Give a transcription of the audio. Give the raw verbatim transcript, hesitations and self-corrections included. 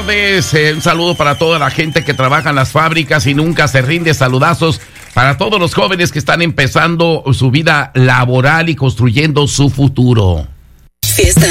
Un saludo para toda la gente que trabaja en las fábricas y nunca se rinde. Saludazos para todos los jóvenes que están empezando su vida laboral y construyendo su futuro. Fiesta.